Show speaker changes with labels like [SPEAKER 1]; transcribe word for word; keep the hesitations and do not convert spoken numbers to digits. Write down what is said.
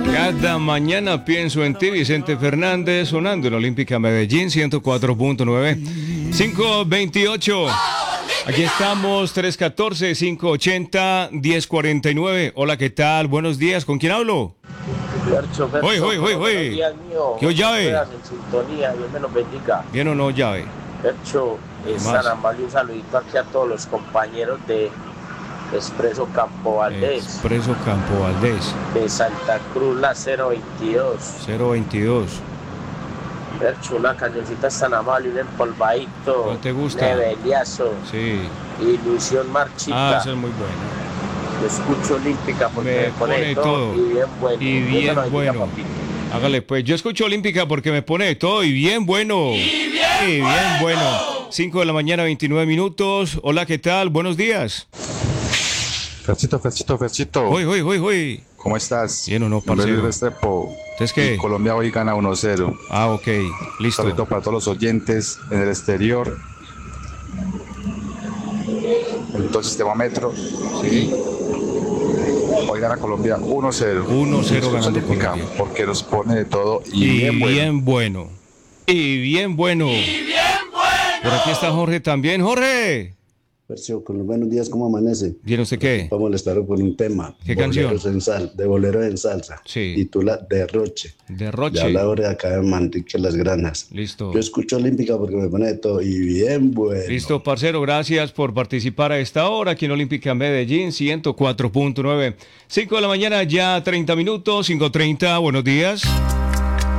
[SPEAKER 1] Cada mañana pienso en ti, Vicente Fernández, sonando en Olímpica Medellín ciento cuatro punto nueve. cinco veintiocho. Aquí estamos, tres catorce, cinco ochenta, diez cuarenta y nueve. Hola, ¿qué tal? Buenos días. ¿Con quién hablo?
[SPEAKER 2] Fercho, Fercho,
[SPEAKER 1] Oye, oye, oye, oye.
[SPEAKER 2] buenos días, mío.
[SPEAKER 1] ¿Qué llave?
[SPEAKER 2] En sintonía, Dios me los bendiga.
[SPEAKER 1] ¿Bien o no, llave?
[SPEAKER 2] Fercho, es
[SPEAKER 1] más?
[SPEAKER 2] tan amable, un saludito aquí a todos los compañeros de Expreso Campo Valdés,
[SPEAKER 1] Expreso Campo Valdés,
[SPEAKER 2] de Santa Cruz, la cero veintidós.
[SPEAKER 1] cero veintidós.
[SPEAKER 2] Fercho, una cancioncita es tan amable, un empolvadito.
[SPEAKER 1] ¿Cuál te gusta?
[SPEAKER 2] Nebeliazo,
[SPEAKER 1] Sí.
[SPEAKER 2] Ilusión Marchita.
[SPEAKER 1] Ah, eso es muy bueno.
[SPEAKER 2] Yo escucho Olímpica porque
[SPEAKER 1] Me
[SPEAKER 2] me, pone,
[SPEAKER 1] pone
[SPEAKER 2] todo,
[SPEAKER 1] todo.
[SPEAKER 2] y bien bueno.
[SPEAKER 1] Y
[SPEAKER 2] Dios
[SPEAKER 1] bien
[SPEAKER 2] me lo bendiga,
[SPEAKER 1] bueno.
[SPEAKER 2] papito.
[SPEAKER 1] Hágale pues, yo escucho Olímpica porque me pone de todo y bien bueno. Y bien, y bien bueno. bueno. cinco de la mañana, veintinueve minutos. Hola, ¿qué tal? Buenos días.
[SPEAKER 3] Fercito, Fercito, Fercito.
[SPEAKER 1] Hoy, hoy, hoy, hoy.
[SPEAKER 3] ¿Cómo estás?
[SPEAKER 1] Bien o no,
[SPEAKER 3] Nombre
[SPEAKER 1] parcero.
[SPEAKER 3] es Restrepo.
[SPEAKER 1] ¿Es qué?
[SPEAKER 3] Y Colombia hoy gana uno cero.
[SPEAKER 1] Ah, ok. Listo.
[SPEAKER 3] Saludo para todos los oyentes en el exterior. En todo el sistema metro.
[SPEAKER 1] Sí.
[SPEAKER 3] Hoy gana Colombia uno cero.
[SPEAKER 1] uno cero
[SPEAKER 3] Escucha
[SPEAKER 1] ganando
[SPEAKER 3] Olímpica,
[SPEAKER 1] Colombia.
[SPEAKER 3] porque nos pone de todo y,
[SPEAKER 1] Y
[SPEAKER 3] bien bueno.
[SPEAKER 1] bien bueno. Y bien bueno. Y bien bueno. Por aquí está Jorge también. ¡Jorge!
[SPEAKER 4] Fercho, con los buenos días, ¿cómo amanece?
[SPEAKER 1] ¿Viene usted qué?
[SPEAKER 4] Vamos a molestar con un tema.
[SPEAKER 1] ¿Qué
[SPEAKER 4] Boleros
[SPEAKER 1] canción?
[SPEAKER 4] En sal, de bolero en salsa.
[SPEAKER 1] Sí.
[SPEAKER 4] Titula Derroche.
[SPEAKER 1] Derroche.
[SPEAKER 4] De habla de acá de Manrique Las Granas.
[SPEAKER 1] Listo.
[SPEAKER 4] Yo escucho Olímpica porque me pone de todo y bien bueno.
[SPEAKER 1] Listo, parcero, gracias por participar a esta hora aquí en Olímpica Medellín ciento cuatro punto nueve. cinco de la mañana, ya treinta minutos, cinco treinta, buenos días.